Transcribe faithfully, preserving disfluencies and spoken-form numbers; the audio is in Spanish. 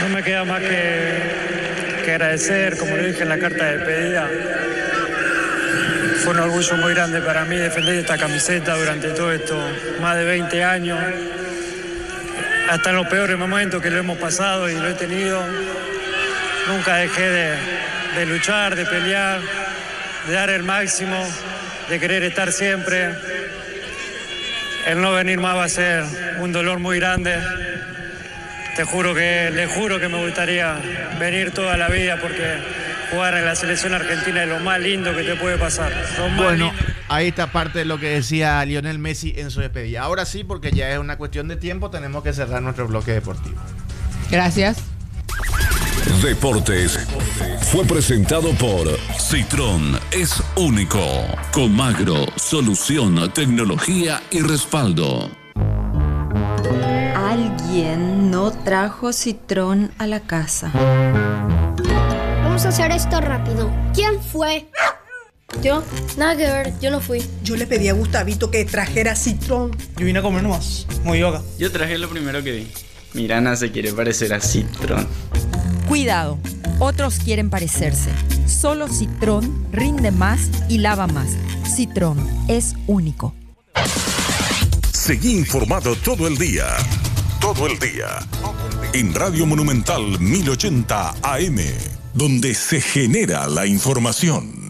no me queda más que, que agradecer, como lo dije en la carta de despedida. Fue un orgullo muy grande para mí defender esta camiseta durante todo esto, más de veinte años. Hasta en los peores momentos que lo hemos pasado y lo he tenido, nunca dejé de, de luchar, de pelear, de dar el máximo, de querer estar siempre. El no venir más va a ser un dolor muy grande. Te juro que, le juro que me gustaría venir toda la vida porque jugar en la selección argentina es lo más lindo que te puede pasar. Lo más Bueno, lindo. ahí está parte de lo que decía Lionel Messi en su despedida. Ahora sí, porque ya es una cuestión de tiempo, tenemos que cerrar nuestro bloque deportivo. Gracias. Deportes fue presentado por Citroën, es único. Comagro, solución, tecnología y respaldo. Alguien no trajo Citroën a la casa. Vamos a hacer esto rápido. ¿Quién fue? Yo, nada que ver, yo no fui. Yo le pedí a Gustavito que trajera Citroën. Yo vine a comer nomás, muy yoga. Yo traje lo primero que vi. Mirana se quiere parecer a Citroën. Cuidado, otros quieren parecerse. Solo Citroën rinde más y lava más. Citroën es único. Seguí informado todo el día. Todo el día. En Radio Monumental mil ochenta A M, donde se genera la información.